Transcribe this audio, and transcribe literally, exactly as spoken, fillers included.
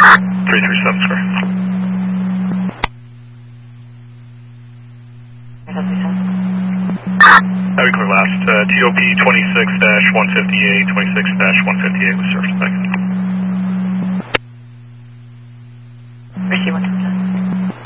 three three seven square. Have you clear last, uh, T O P twenty-six dash one fifty-eight, twenty-six dash one fifty-eight with service back.